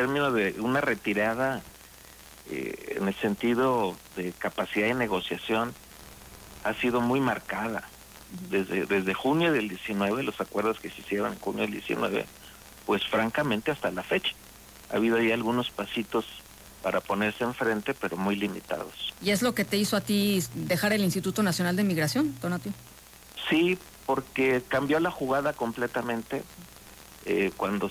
términos de una retirada en el sentido de capacidad de negociación ha sido muy marcada. Desde junio del 19, los acuerdos que se hicieron en junio del 19, pues francamente hasta la fecha. Ha habido ahí algunos pasitos para ponerse enfrente, pero muy limitados. ¿Y es lo que te hizo a ti dejar el Instituto Nacional de Migración, Tonatiuh? Sí, porque cambió la jugada completamente cuando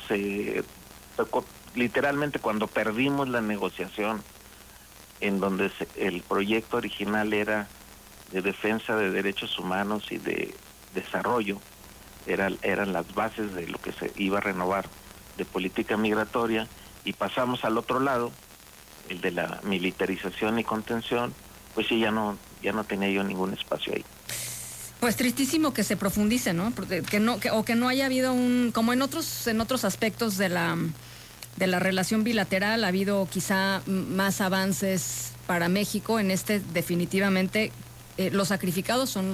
literalmente cuando perdimos la negociación en donde el proyecto original era de defensa de derechos humanos y de desarrollo, eran las bases de lo que se iba a renovar de política migratoria, y pasamos al otro lado, el de la militarización y contención, pues sí, ya no tenía yo ningún espacio ahí. Pues tristísimo que se profundice, ¿no? Que no haya habido como en otros aspectos de la relación bilateral ha habido quizá más avances para México. En este definitivamente los sacrificados son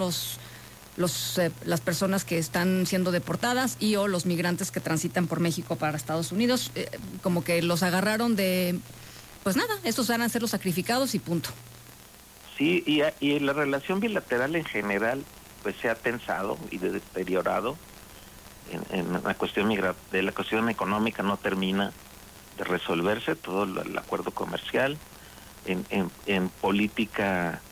las personas que están siendo deportadas y o los migrantes que transitan por México para Estados Unidos, como que los agarraron de, pues nada, estos van a ser los sacrificados y punto. Sí, y la relación bilateral en general pues se ha tensado y deteriorado en la cuestión de la cuestión económica. No termina de resolverse todo el acuerdo comercial, en política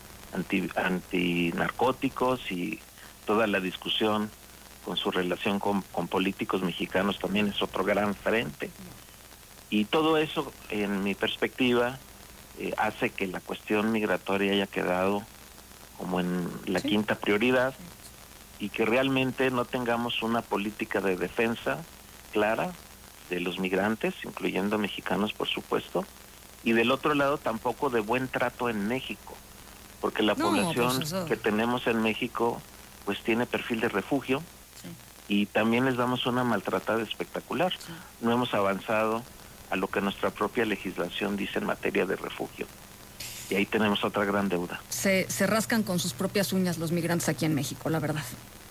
antinarcóticos y toda la discusión con su relación con políticos mexicanos también es otro gran frente. Y todo eso, en mi perspectiva, hace que la cuestión migratoria haya quedado como en la quinta prioridad, y que realmente no tengamos una política de defensa clara de los migrantes, incluyendo mexicanos, por supuesto, y del otro lado tampoco de buen trato en México, porque la población que tenemos en México pues tiene perfil de refugio, y también les damos una maltratada espectacular. No hemos avanzado a lo que nuestra propia legislación dice en materia de refugio. Y ahí tenemos otra gran deuda. Se rascan con sus propias uñas los migrantes aquí en México, la verdad.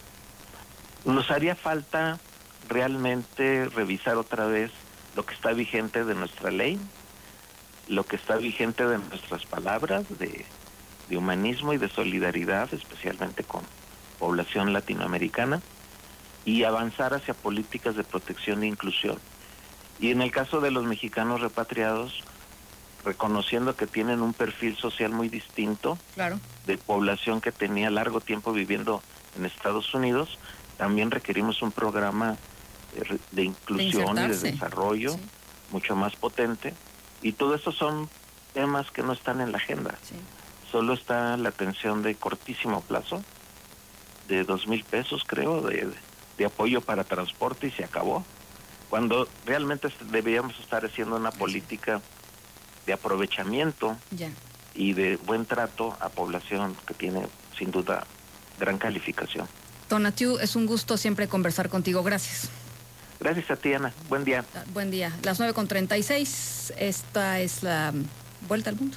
Nos haría falta realmente revisar otra vez lo que está vigente de nuestra ley, lo que está vigente de nuestras palabras de humanismo y de solidaridad, especialmente con población latinoamericana, y avanzar hacia políticas de protección e inclusión. Y en el caso de los mexicanos repatriados, reconociendo que tienen un perfil social muy distinto, claro, de población que tenía largo tiempo viviendo en Estados Unidos, también requerimos un programa de inclusión y de desarrollo mucho más potente, y todo eso son temas que no están en la agenda. Solo está la atención de cortísimo plazo, de 2,000 pesos creo, de apoyo para transporte, y se acabó, cuando realmente deberíamos estar haciendo una política de aprovechamiento y de buen trato a población que tiene sin duda gran calificación. Tonatiuh, es un gusto siempre conversar contigo. Gracias. Gracias a ti, Ana. Buen día. Buen día. Las 9:36. Esta es la Vuelta al Mundo.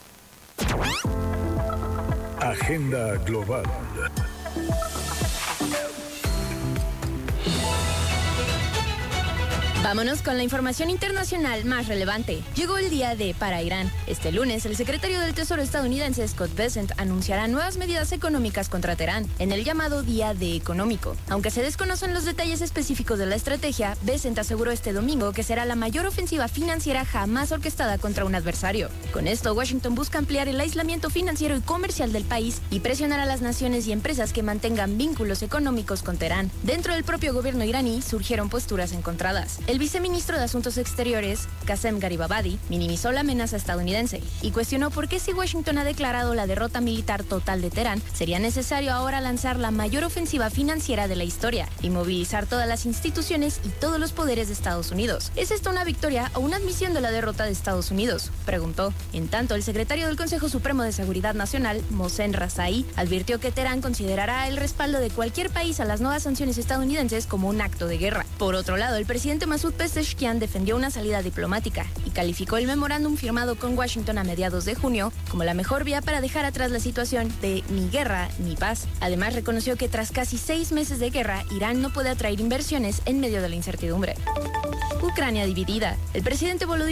Agenda Global. Vámonos con la información internacional más relevante. Llegó el día D para Irán. Este lunes, el secretario del Tesoro estadounidense Scott Bessent anunciará nuevas medidas económicas contra Teherán en el llamado Día D económico. Aunque se desconocen los detalles específicos de la estrategia, Bessent aseguró este domingo que será la mayor ofensiva financiera jamás orquestada contra un adversario. Con esto, Washington busca ampliar el aislamiento financiero y comercial del país y presionar a las naciones y empresas que mantengan vínculos económicos con Teherán. Dentro del propio gobierno iraní surgieron posturas encontradas. El viceministro de Asuntos Exteriores, Qasem Gharibabadi, minimizó la amenaza estadounidense y cuestionó por qué, si Washington ha declarado la derrota militar total de Teherán, sería necesario ahora lanzar la mayor ofensiva financiera de la historia y movilizar todas las instituciones y todos los poderes de Estados Unidos. ¿Es esto una victoria o una admisión de la derrota de Estados Unidos?, preguntó. En tanto, el secretario del Consejo Supremo de Seguridad Nacional, Mohsen Razai, advirtió que Teherán considerará el respaldo de cualquier país a las nuevas sanciones estadounidenses como un acto de guerra. Por otro lado, el presidente Masoud Pezeshkian defendió una salida diplomática y calificó el memorándum firmado con Washington a mediados de junio como la mejor vía para dejar atrás la situación de ni guerra ni paz. Además, reconoció que tras casi 6 meses de guerra, Irán no puede atraer inversiones en medio de la incertidumbre. Ucrania dividida. El presidente Volodymyr